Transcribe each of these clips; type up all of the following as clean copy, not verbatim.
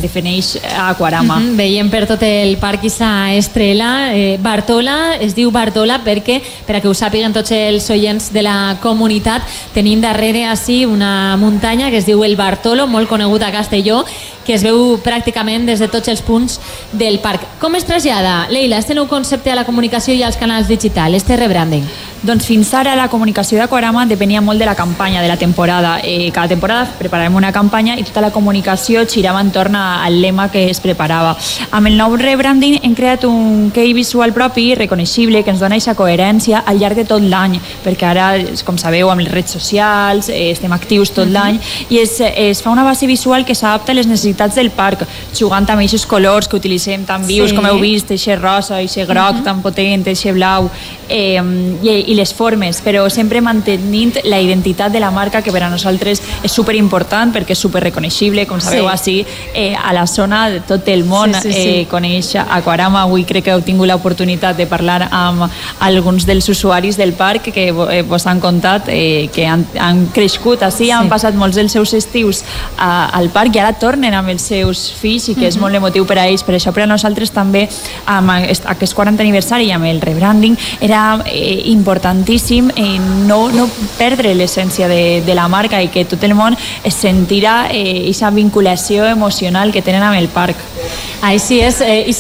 defineix Aquarama. Veiem per tot el parc aquesta estrela. Bartola, es diu Bartola perquè, per a que ho sàpiguen tots els oients de la comunitat, tenim darrere així una muntanya que es diu el Bartolo, molt conegut a Castelló, que es veu pràcticament des de tots els punts del parc. Com es trasllada, Leila, este nou concepte a la comunicació i als canals digitals, este rebranding? Doncs fins ara la comunicació d'Aquarama depenia molt de la campanya, de la temporada. Cada temporada preparàvem una campanya i tota la comunicació girava entorn al lema que es preparava. Amb el nou rebranding hem creat un key visual propi, reconeixible, que ens dona aquesta coherència al llarg de tot l'any, perquè ara, com sabeu, amb les redes socials estem actius tot l'any i es fa una base visual que s'adapta a les necessitats del parc, jugant amb aquests colors que utilitzem tan vius, com heu vist, aquest rosa, aquest groc tan potent, aquest blau, i les formes, però sempre mantenint la identitat de la marca, que per a nosaltres és superimportant perquè és superreconeixible, com sabeu, així a la zona de tot el món coneix Aquarama. Avui crec que heu tingut l'oportunitat de parlar amb alguns dels usuaris del parc que vos han contat que han crescut així, han passat molts dels seus estius al parc i ara tornen amb els seus fills i que és molt emotiu per a ells. Per això per a nosaltres també amb aquest 40 aniversari i amb el rebranding era importantíssim no perdre l'essència de la marca i que tot el món es sentirà aquesta vinculació emocional que tenen amb el parc. Així és,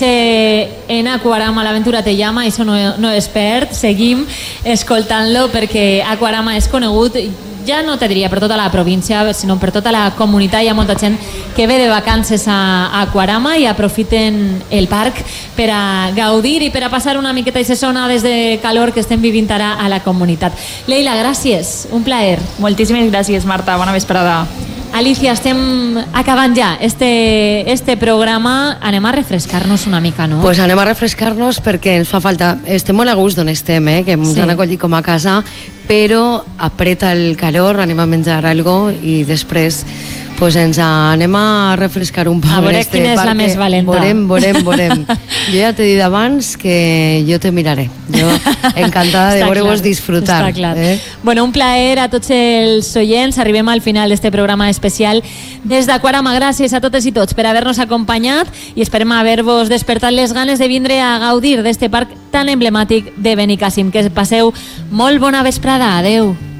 en Aquarama l'aventura te llama, això no es perd, seguim escoltant-lo perquè Aquarama és conegut, ja no te diria per tota la província, sinó per tota la comunitat. Hi ha molta gent que ve de vacances a Aquarama i aprofiten el parc per a gaudir i per a passar una miqueta aquestes onades de calor que estem vivint ara a la comunitat. Leila, gràcies, un plaer. Moltíssimes gràcies, Marta, bona vesprada. Alicia, estem acabant ja este programa. Anem a refrescar-nos una mica, no? Pues anem a refrescar-nos perquè ens fa falta. Estem molt a gust d'on estem, que ens han acollit com a casa, però apreta el calor, anem a menjar algo i després pues ens anem a refrescar un poc. A veure quina és la més valenta. Veurem. Jo ja t'he dit abans que jo te miraré. Jo encantada de veure-vos disfrutar. Està clar. Bueno, un plaer a tots els oients. Arribem al final d'este programa especial des d'Aquarama. Gràcies a totes i tots per haver-nos acompanyat i esperem haver-vos despertat les ganes de vindre a gaudir d'este parc tan emblemàtic de Benicàssim. Que passeu molt bona vesprada. Adeu.